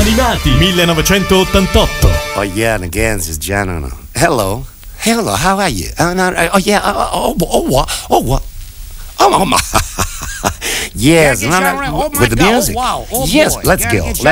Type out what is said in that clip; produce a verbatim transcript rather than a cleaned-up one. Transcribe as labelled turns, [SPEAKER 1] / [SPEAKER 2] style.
[SPEAKER 1] Animati millenovecentottantotto.
[SPEAKER 2] Oh yeah, and again, this is Gianno. Hello. Hello, how are you? Uh, no, uh, oh yeah, uh, oh, oh, what? Oh, what? Oh, oh my. Yes,
[SPEAKER 3] Yeah,
[SPEAKER 2] no,
[SPEAKER 3] get
[SPEAKER 2] no,
[SPEAKER 3] you around. Oh, my
[SPEAKER 2] with the
[SPEAKER 3] God.
[SPEAKER 2] music.
[SPEAKER 3] Oh, wow. Oh,
[SPEAKER 2] yes,
[SPEAKER 3] boy.
[SPEAKER 2] let's
[SPEAKER 3] Gotta
[SPEAKER 2] go.
[SPEAKER 3] get you
[SPEAKER 2] Let's